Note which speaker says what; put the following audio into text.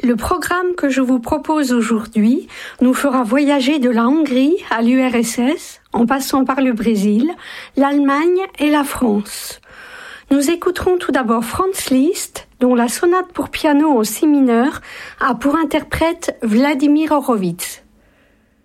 Speaker 1: Le programme que je vous propose aujourd'hui nous fera voyager de la Hongrie à l'URSS, en passant par le Brésil, l'Allemagne et la France. Nous écouterons tout d'abord Franz Liszt, dont la sonate pour piano en si mineur a pour interprète Vladimir Horowitz.